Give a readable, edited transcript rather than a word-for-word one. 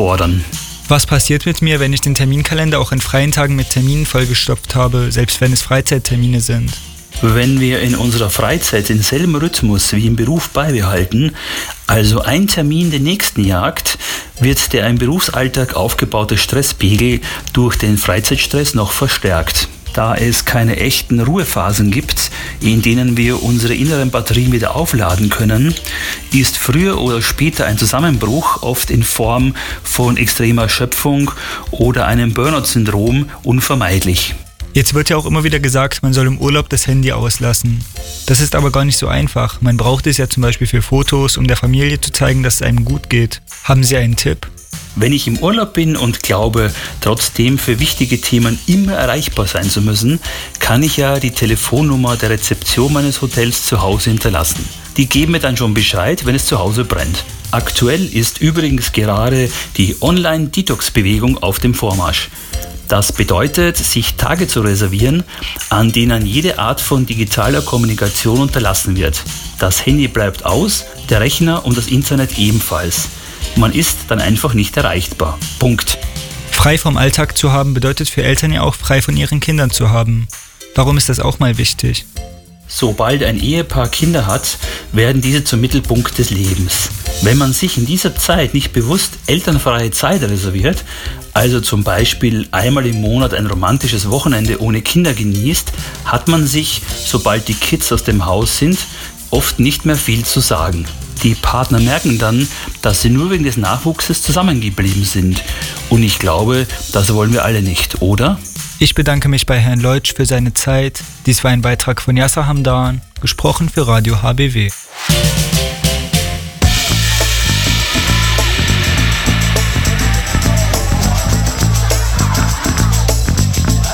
fordern. Was passiert mit mir, wenn ich den Terminkalender auch an freien Tagen mit Terminen vollgestopft habe, selbst wenn es Freizeittermine sind? Wenn wir in unserer Freizeit denselben Rhythmus wie im Beruf beibehalten, also ein Termin den nächsten jagt, wird der im Berufsalltag aufgebaute Stresspegel durch den Freizeitstress noch verstärkt. Da es keine echten Ruhephasen gibt, in denen wir unsere inneren Batterien wieder aufladen können, ist früher oder später ein Zusammenbruch, oft in Form von extremer Erschöpfung oder einem Burnout-Syndrom, unvermeidlich. Jetzt wird ja auch immer wieder gesagt, man soll im Urlaub das Handy auslassen. Das ist aber gar nicht so einfach. Man braucht es ja zum Beispiel für Fotos, um der Familie zu zeigen, dass es einem gut geht. Haben Sie einen Tipp? Wenn ich im Urlaub bin und glaube, trotzdem für wichtige Themen immer erreichbar sein zu müssen, kann ich ja die Telefonnummer der Rezeption meines Hotels zu Hause hinterlassen. Die geben mir dann schon Bescheid, wenn es zu Hause brennt. Aktuell ist übrigens gerade die Online-Detox-Bewegung auf dem Vormarsch. Das bedeutet, sich Tage zu reservieren, an denen jede Art von digitaler Kommunikation unterlassen wird. Das Handy bleibt aus, der Rechner und das Internet ebenfalls. Man ist dann einfach nicht erreichbar. Punkt. Frei vom Alltag zu haben bedeutet für Eltern ja auch frei von ihren Kindern zu haben. Warum ist das auch mal wichtig? Sobald ein Ehepaar Kinder hat, werden diese zum Mittelpunkt des Lebens. Wenn man sich in dieser Zeit nicht bewusst elternfreie Zeit reserviert, also zum Beispiel einmal im Monat ein romantisches Wochenende ohne Kinder genießt, hat man sich, sobald die Kids aus dem Haus sind, oft nicht mehr viel zu sagen. Die Partner merken dann, dass sie nur wegen des Nachwuchses zusammengeblieben sind. Und ich glaube, das wollen wir alle nicht, oder? Ich bedanke mich bei Herrn Leutsch für seine Zeit. Dies war ein Beitrag von Yasser Hamdan, gesprochen für Radio HBW.